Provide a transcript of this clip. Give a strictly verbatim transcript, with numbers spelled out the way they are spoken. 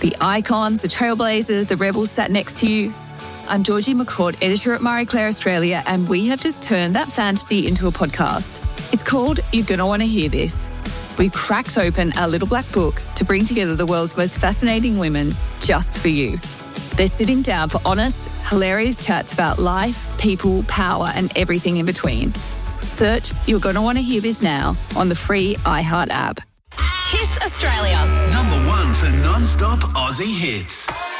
The icons, the trailblazers, the rebels sat next to you. I'm Georgie McCord, editor at Marie Claire Australia, and we have just turned that fantasy into a podcast. It's called You're Gonna Want to Hear This. We've cracked open our little black book to bring together the world's most fascinating women just for you. They're sitting down for honest, hilarious chats about life, people, power, and everything in between. Search You're Gonna Want to Hear This now on the free iHeart app. Kiss Australia. Number one for non-stop Aussie hits.